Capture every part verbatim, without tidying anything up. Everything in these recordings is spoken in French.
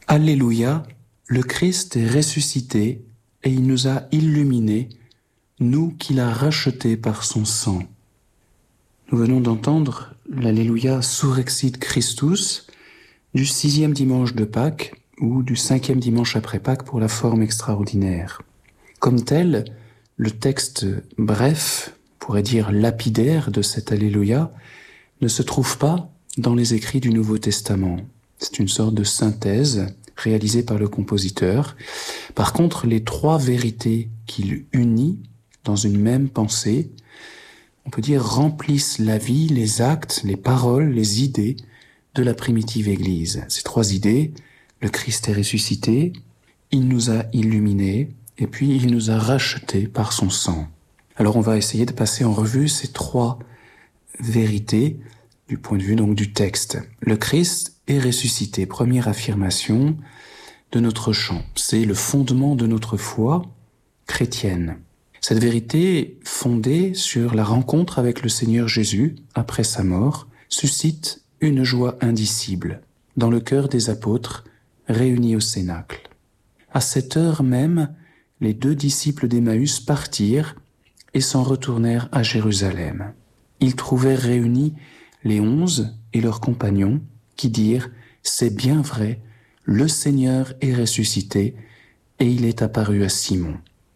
Alléluia, le Christ est ressuscité et il nous a illuminés, nous qu'il a rachetés par son sang. Nous venons d'entendre l'Alléluia Surrexit Christus du sixième dimanche de Pâques ou du cinquième dimanche après Pâques pour la forme extraordinaire. Comme tel, le texte bref, on pourrait dire lapidaire de cet Alléluia, ne se trouve pas dans les écrits du Nouveau Testament. C'est une sorte de synthèse réalisée par le compositeur. Par contre, les trois vérités qu'il unit dans une même pensée, on peut dire remplissent la vie, les actes, les paroles, les idées de la primitive Église. Ces trois idées, le Christ est ressuscité, il nous a illuminés, et puis il nous a rachetés par son sang. Alors on va essayer de passer en revue ces trois vérités du point de vue donc du texte. Le Christ est ressuscité, première affirmation de notre chant. C'est le fondement de notre foi chrétienne. Cette vérité, fondée sur la rencontre avec le Seigneur Jésus après sa mort, suscite une joie indicible dans le cœur des apôtres réunis au Cénacle. À cette heure même, les deux disciples d'Emmaüs partirent et s'en retournèrent à Jérusalem. Ils trouvèrent réunis les onze et leurs compagnons qui dirent « C'est bien vrai, le Seigneur est ressuscité et il est apparu à Simon. »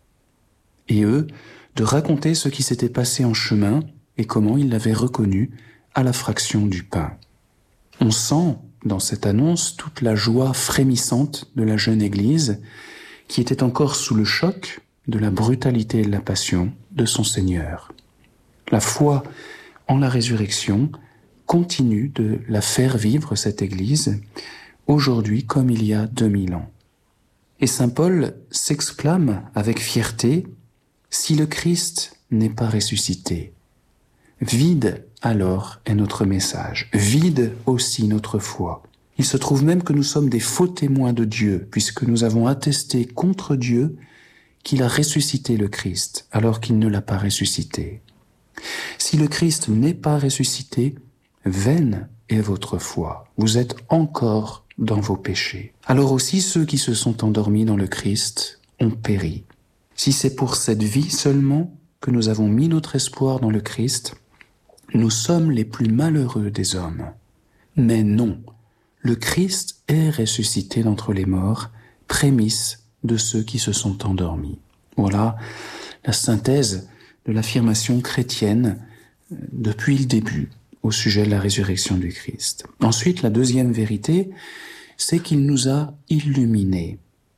Et eux, de raconter ce qui s'était passé en chemin et comment ils l'avaient reconnu à la fraction du pain. On sent dans cette annonce toute la joie frémissante de la jeune Église qui était encore sous le choc de la brutalité et de la passion de son Seigneur. La foi en la résurrection continue de la faire vivre, cette Église, aujourd'hui comme il y a deux mille ans. Et saint Paul s'exclame avec fierté « Si le Christ n'est pas ressuscité, vide alors est notre message, vide aussi notre foi. Il se trouve même que nous sommes des faux témoins de Dieu, puisque nous avons attesté contre Dieu qu'il a ressuscité le Christ, alors qu'il ne l'a pas ressuscité. Si le Christ n'est pas ressuscité, vaine est votre foi. Vous êtes encore dans vos péchés. Alors aussi ceux qui se sont endormis dans le Christ ont péri. Si c'est pour cette vie seulement que nous avons mis notre espoir dans le Christ, nous sommes les plus malheureux des hommes. Mais non, le Christ est ressuscité d'entre les morts, prémisse de ceux qui se sont endormis. Voilà la synthèse de l'affirmation chrétienne depuis le début au sujet de la résurrection du Christ. Ensuite, la deuxième vérité, c'est qu'il nous a illuminés.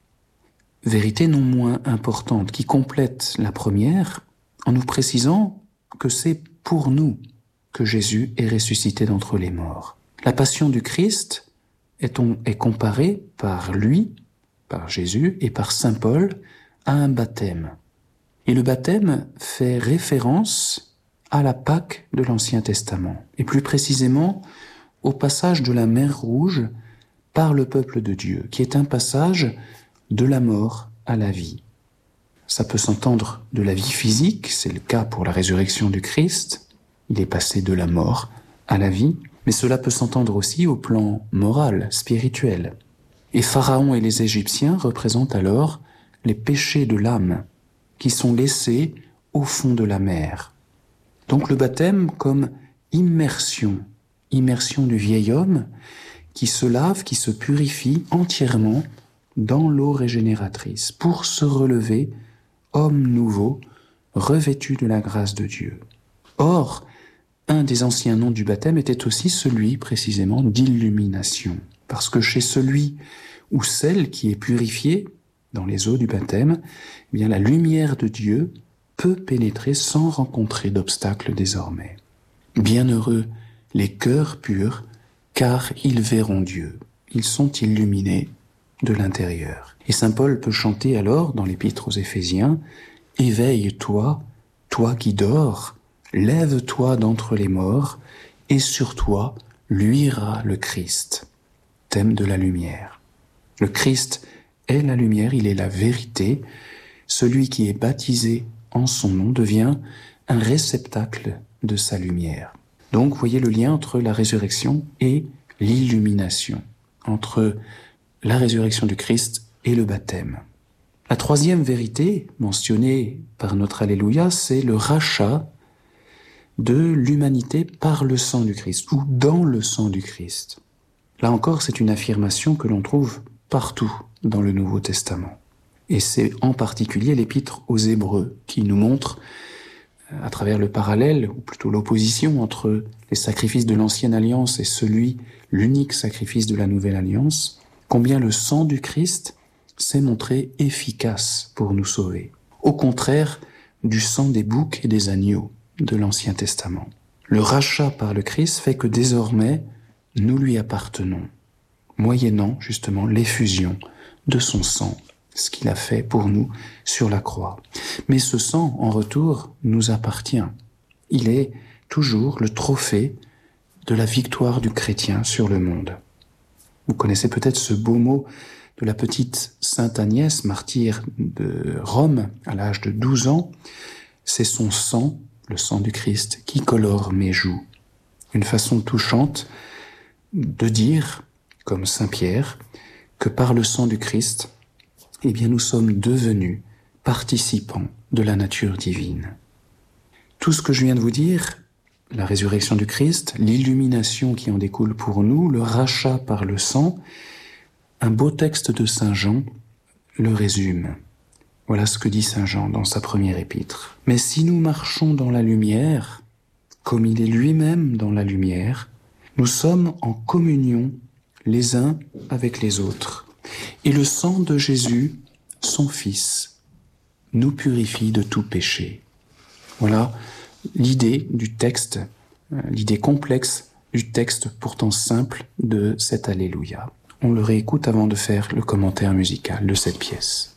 Vérité non moins importante qui complète la première en nous précisant que c'est pour nous que Jésus est ressuscité d'entre les morts. La passion du Christ est, on, est comparée par lui, par Jésus et par saint Paul à un baptême. Et le baptême fait référence à la Pâque de l'Ancien Testament, et plus précisément au passage de la mer Rouge par le peuple de Dieu, qui est un passage de la mort à la vie. Ça peut s'entendre de la vie physique, c'est le cas pour la résurrection du Christ, il est passé de la mort à la vie, mais cela peut s'entendre aussi au plan moral, spirituel. Et Pharaon et les Égyptiens représentent alors les péchés de l'âme qui sont laissés au fond de la mer. Donc le baptême comme immersion, immersion du vieil homme qui se lave, qui se purifie entièrement dans l'eau régénératrice pour se relever homme nouveau, revêtu de la grâce de Dieu. Or, un des anciens noms du baptême était aussi celui précisément d'illumination, parce que chez celui ou celle qui est purifié dans les eaux du baptême, eh bien la lumière de Dieu peut pénétrer sans rencontrer d'obstacles désormais. Bienheureux les cœurs purs, car ils verront Dieu. Ils sont illuminés de l'intérieur. Et saint Paul peut chanter alors, dans l'épître aux Éphésiens, « Éveille-toi, toi qui dors, lève-toi d'entre les morts, et sur toi luira le Christ. » Thème de la lumière. Le Christ est la lumière, il est la vérité. Celui qui est baptisé en son nom devient un réceptacle de sa lumière. Donc, voyez le lien entre la résurrection et l'illumination, entre la résurrection du Christ et le baptême. La troisième vérité mentionnée par notre Alléluia, c'est le rachat de l'humanité par le sang du Christ, ou dans le sang du Christ. Là encore, c'est une affirmation que l'on trouve partout dans le Nouveau Testament. Et c'est en particulier l'épître aux Hébreux qui nous montre, à travers le parallèle, ou plutôt l'opposition entre les sacrifices de l'Ancienne Alliance et celui, l'unique sacrifice de la Nouvelle Alliance, combien le sang du Christ s'est montré efficace pour nous sauver. Au contraire du sang des boucs et des agneaux de l'Ancien Testament. Le rachat par le Christ fait que désormais, nous lui appartenons, moyennant justement l'effusion de son sang, ce qu'il a fait pour nous sur la croix. Mais ce sang, en retour, nous appartient. Il est toujours le trophée de la victoire du chrétien sur le monde. Vous connaissez peut-être ce beau mot de la petite Sainte Agnès, martyre de Rome, à l'âge de douze ans. C'est son sang, le sang du Christ, qui colore mes joues. Une façon touchante de dire, comme Saint Pierre, que par le sang du Christ, eh bien, nous sommes devenus participants de la nature divine. Tout ce que je viens de vous dire, la résurrection du Christ, l'illumination qui en découle pour nous, le rachat par le sang, un beau texte de Saint Jean le résume. Voilà ce que dit Saint Jean dans sa première épître. « Mais si nous marchons dans la lumière, comme il est lui-même dans la lumière, nous sommes en communion les uns avec les autres. Et le sang de Jésus, son Fils, nous purifie de tout péché. » Voilà l'idée du texte, l'idée complexe du texte pourtant simple de cet Alléluia. On le réécoute avant de faire le commentaire musical de cette pièce.